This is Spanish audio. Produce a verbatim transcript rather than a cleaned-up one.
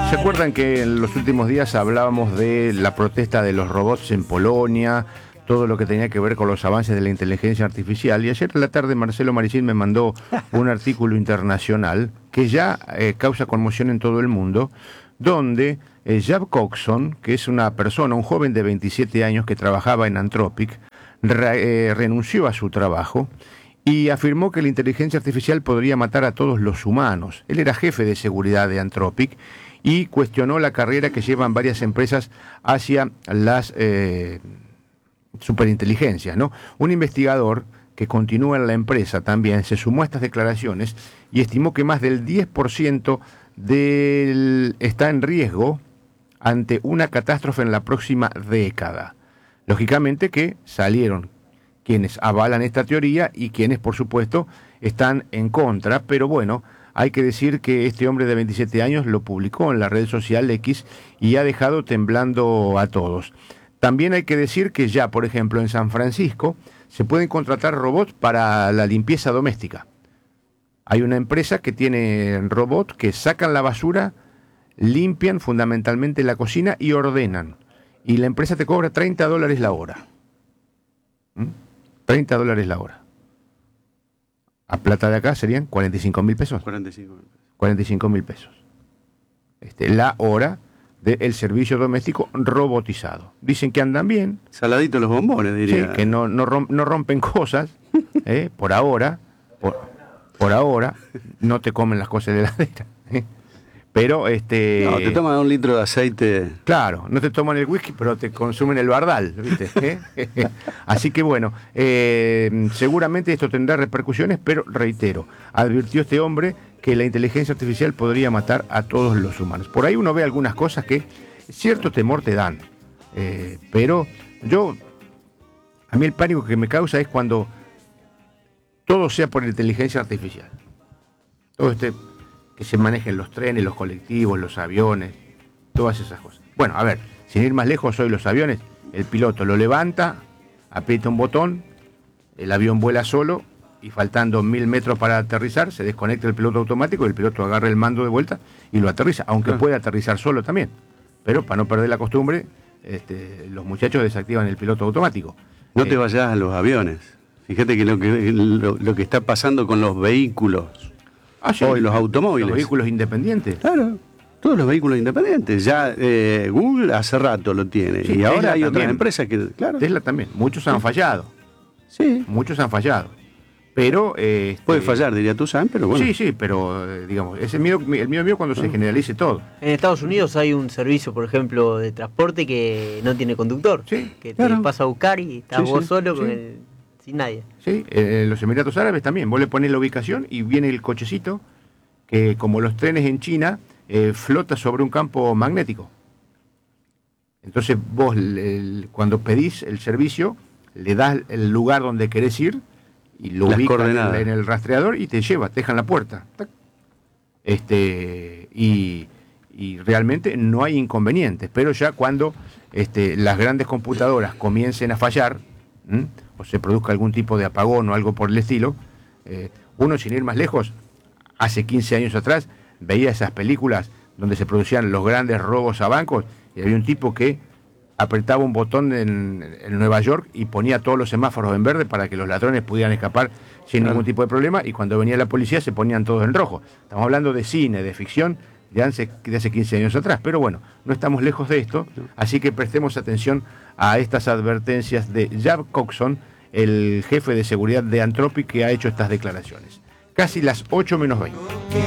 ¿Se acuerdan que en los últimos días hablábamos de la protesta de los robots en Polonia, todo lo que tenía que ver con los avances de la inteligencia artificial? Y ayer en la tarde Marcelo Maricín me mandó un artículo internacional que ya eh, causa conmoción en todo el mundo, donde eh, Jack Coxon, que es una persona, un joven de veintisiete años que trabajaba en Anthropic, re, eh, renunció a su trabajo y afirmó que la inteligencia artificial podría matar a todos los humanos. Él era jefe de seguridad de Anthropic y cuestionó la carrera que llevan varias empresas hacia las eh, superinteligencias, ¿no? Un investigador que continúa en la empresa también se sumó a estas declaraciones y estimó que más del diez por ciento del, está en riesgo ante una catástrofe en la próxima década. Lógicamente que salieron quienes avalan esta teoría y quienes, por supuesto, están en contra, pero bueno, hay que decir que este hombre de veintisiete años lo publicó en la red social X y ha dejado temblando a todos. También hay que decir que ya, por ejemplo, en San Francisco se pueden contratar robots para la limpieza doméstica. Hay una empresa que tiene robots que sacan la basura, limpian fundamentalmente la cocina y ordenan. Y la empresa te cobra treinta dólares la hora. ¿Mm? treinta dólares la hora. A plata de acá serían cuarenta y cinco mil pesos. cuarenta y cinco mil pesos. cuarenta y cinco mil pesos. Este, la hora del servicio doméstico robotizado. Dicen que andan bien. Saladitos los bombones, diría. Sí, que no, no, romp, no rompen cosas. ¿eh? Por ahora. Por, por ahora. No te comen las cosas de la heladera. ¿eh? Pero este. No, te toman un litro de aceite. Claro, no te toman el whisky, pero te consumen el bardal, ¿viste? ¿Eh? Así que bueno, eh, seguramente esto tendrá repercusiones, pero reitero, advirtió este hombre que la inteligencia artificial podría matar a todos los humanos. Por ahí uno ve algunas cosas que cierto temor te dan, eh, pero yo, a mí el pánico que me causa es cuando todo sea por inteligencia artificial. Todo este, que se manejen los trenes, los colectivos, los aviones, todas esas cosas. Bueno, a ver, sin ir más lejos, hoy los aviones, el piloto lo levanta, aprieta un botón, el avión vuela solo, y faltando mil metros para aterrizar, se desconecta el piloto automático y el piloto agarra el mando de vuelta y lo aterriza, aunque puede aterrizar solo también. Pero para no perder la costumbre, este, los muchachos desactivan el piloto automático. No eh, te vayas a los aviones. Fíjate que lo que, lo, lo que está pasando con los vehículos, ah, sí, hoy los automóviles. Los vehículos independientes. Claro, todos los vehículos independientes. Ya eh, Google hace rato lo tiene. Sí, y ahora Tesla hay también. otras empresas que, claro. Tesla también. Muchos han fallado. Sí. Muchos han fallado. Pero eh, este, puede fallar, diría tú, Sam, pero bueno. Sí, sí, pero eh, digamos, ese miedo, el miedo mío cuando se generalice todo. En Estados Unidos hay un servicio, por ejemplo, de transporte que no tiene conductor. Sí, que claro. te pasa a buscar y estás Sí, vos sí, solo sí. con el, sin nadie. Sí, eh, en los Emiratos Árabes también. Vos le ponés la ubicación y viene el cochecito que, como los trenes en China, eh, flota sobre un campo magnético. Entonces vos, le, cuando pedís el servicio, le das el lugar donde querés ir y lo ubicas en, en el rastreador y te lleva, te dejan la puerta. Este, y, y realmente no hay inconvenientes, pero ya cuando este, las grandes computadoras comiencen a fallar, ¿m? o se produzca algún tipo de apagón o algo por el estilo, eh, uno, sin ir más lejos, hace quince años atrás veía esas películas donde se producían los grandes robos a bancos y había un tipo que apretaba un botón en, en Nueva York y ponía todos los semáforos en verde para que los ladrones pudieran escapar sin claro. ningún tipo de problema, y cuando venía la policía se ponían todos en rojo. Estamos hablando de cine, de ficción, de hace, de hace quince años atrás, pero bueno, no estamos lejos de esto, así que prestemos atención a estas advertencias de Jack Coxon, el jefe de seguridad de Anthropic, que ha hecho estas declaraciones. Casi las ocho menos veinte.